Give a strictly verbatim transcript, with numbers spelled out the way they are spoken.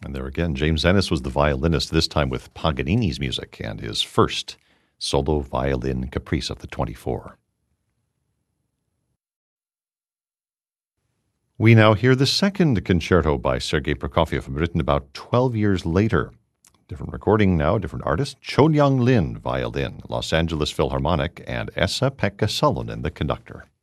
And there again, James Ennis was the violinist, this time with Paganini's music and his first solo violin caprice of the twenty-four. We now hear the second concerto by Sergei Prokofiev, written about twelve years later. Different recording now, different artist. Cho Young Lin, violin, Los Angeles Philharmonic, and Esa-Pekka Salonen, the conductor.